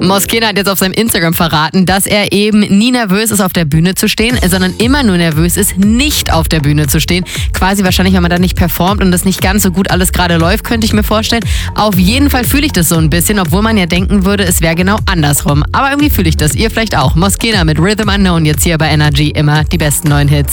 Moskena hat jetzt auf seinem Instagram verraten, dass er eben nie nervös ist, auf der Bühne zu stehen, sondern immer nur nervös ist, nicht auf der Bühne zu stehen. Quasi wahrscheinlich, wenn man da nicht performt und das nicht ganz so gut alles gerade läuft, könnte ich mir vorstellen. Auf jeden Fall fühle ich das so ein bisschen, obwohl man ja denken würde, es wäre genau andersrum. Aber irgendwie fühle ich das. Ihr vielleicht auch. Moskena mit Rhythm Unknown jetzt hier bei Energy. Immer die besten neuen Hits.